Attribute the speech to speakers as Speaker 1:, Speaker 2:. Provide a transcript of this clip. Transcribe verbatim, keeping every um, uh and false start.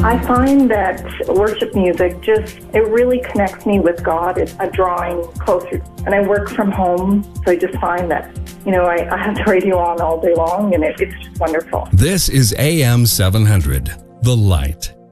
Speaker 1: I find that worship music just, it really connects me with God. It's a drawing closer. And I work from home, so I just find that, you know, I, I have the radio on all day long, and it, it's just wonderful.
Speaker 2: This is A M seven hundred, The Light.